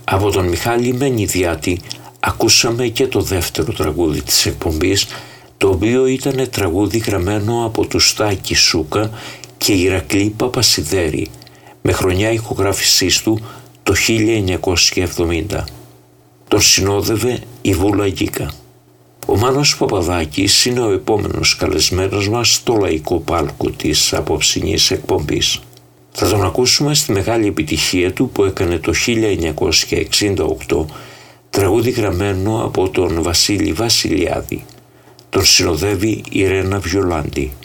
Από τον Μιχάλη Μενιδιάτη ακούσαμε και το δεύτερο τραγούδι της εκπομπής, το οποίο ήταν τραγούδι γραμμένο από τους Στάκη Σούκα και Ηρακλή Παπασιδέρη, με χρονιά ηχογράφησής του το 1970. Τον συνόδευε η Βούλα Γκίκα. Ο Μάνος Παπαδάκης είναι ο επόμενος καλεσμένος μας στο λαϊκό πάλκο της απόψινής εκπομπής. Θα τον ακούσουμε στη μεγάλη επιτυχία του που έκανε το 1968, τραγούδι γραμμένο από τον Βασίλη Βασιλιάδη. Τον συνοδεύει η Ρένα Βιολάντη.